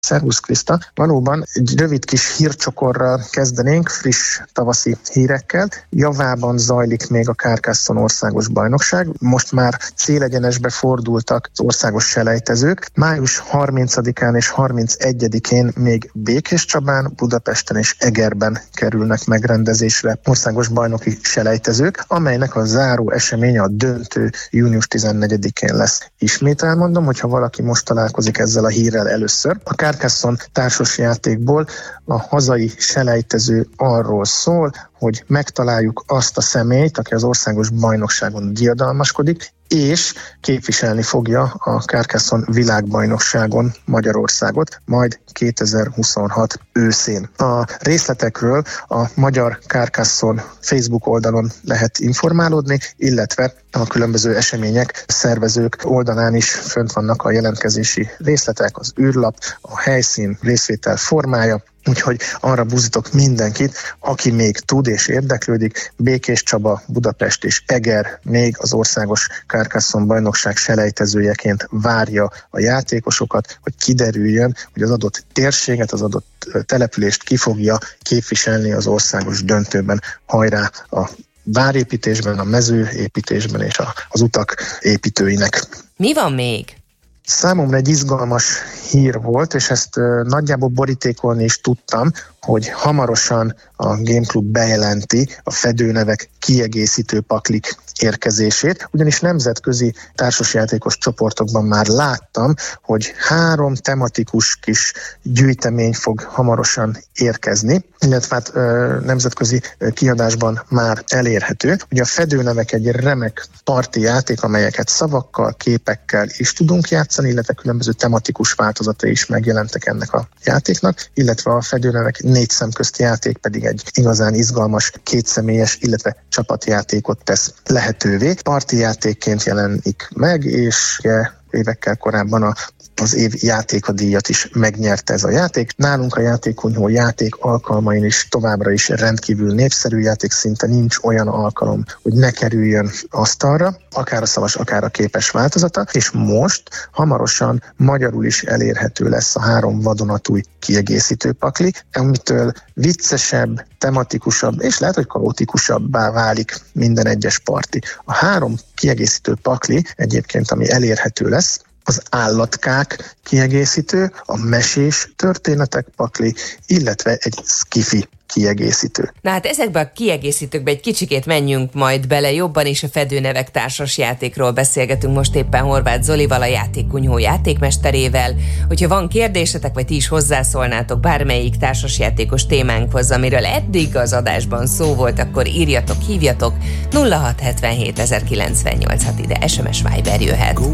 Szervusz Kriszta! Valóban egy rövid kis hírcsokorral kezdenénk, friss tavaszi hírekkel. Javában zajlik még a Carcassonne országos bajnokság. Most már célegyenesbe fordultak az országos selejtezők. Május 30-án és 31-én még Békéscsabán, Budapesten és Egerben kerülnek megrendezésre országos bajnoki selejtezők, amelynek a záró eseménye, a döntő június 14-én lesz. Ismét elmondom, hogyha valaki most találkozik ezzel a hírrel először. A Carcassonne társasjátékból a hazai selejtező arról szól, hogy megtaláljuk azt a személyt, aki az országos bajnokságon diadalmaskodik, és képviselni fogja a Carcassonne világbajnokságon Magyarországot, majd 2026 őszén. A részletekről a Magyar Carcassonne Facebook oldalon lehet informálódni, illetve a különböző események szervezők oldalán is fönt vannak a jelentkezési részletek, az űrlap, a helyszín, részvétel formája, úgyhogy arra buzdítok mindenkit, aki még tud és érdeklődik, Békéscsaba, Budapest és Eger még az országos Carcassonne bajnokság selejtezőjeként várja a játékosokat, hogy kiderüljön, hogy az adott térséget, az adott települést ki fogja képviselni az országos döntőben. Hajrá a várépítésben, a mezőépítésben és az utak építőinek. Mi van még? Számomra egy izgalmas hír volt, és ezt nagyjából borítékolni is tudtam, hogy hamarosan a Game Club bejelenti a fedőnevek kiegészítő paklik érkezését, ugyanis nemzetközi társasjátékos csoportokban már láttam, hogy 3 tematikus kis gyűjtemény fog hamarosan érkezni, illetve hát nemzetközi kiadásban már elérhető. Ugye a fedőnevek egy remek parti játék, amelyeket szavakkal, képekkel is tudunk játszani, illetve különböző tematikus változatai is megjelentek ennek a játéknak, illetve a fedőnevek 4 szemközt játék pedig egy igazán izgalmas kétszemélyes, illetve csapatjátékot tesz lehetővé. Parti játékként jelenik meg, és évekkel korábban az év játékadíjat is megnyerte ez a játék. Nálunk a Játékkunyhó játék alkalmain is továbbra is rendkívül népszerű játék, szinte nincs olyan alkalom, hogy ne kerüljön asztalra, akár a szavas, akár a képes változata, és most hamarosan magyarul is elérhető lesz a 3 vadonatúj kiegészítő pakli, amitől viccesebb, tematikusabb, és lehet, hogy kaotikusabbá válik minden egyes parti. A 3 kiegészítő pakli egyébként, ami elérhető lesz, az állatkák kiegészítő, a mesés történetek pakli, illetve egy skifi kiegészítő. Na hát ezekbe a kiegészítőkbe egy kicsikét menjünk majd bele jobban, és a fedőnevek társas játékról beszélgetünk most éppen Horváth Zolival, a Játékkunyhó játékmesterével. Hogyha van kérdésetek, vagy ti is hozzászólnátok bármelyik társasjátékos témánkhoz, amiről eddig az adásban szó volt, akkor írjatok, hívjatok, 0677 1098 ide SMS Viber jöhet.